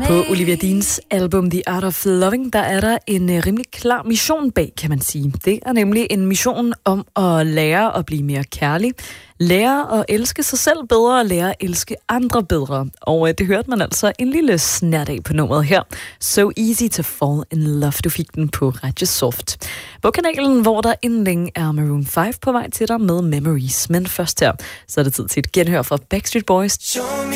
På Olivia Deans album The Art of Loving, der er der en rimelig klar mission bag, kan man sige. Det er nemlig en mission om at lære at blive mere kærlig, lære at elske sig selv bedre og lære at elske andre bedre. Og det hørte man altså en lille snert af på nummeret her. So Easy to Fall in Love. Du fik den på Radio Soft. På kanalen, hvor der inden længe er Maroon 5 på vej til dig med Memories. Men først her, så er det tid til et genhør fra Backstreet Boys.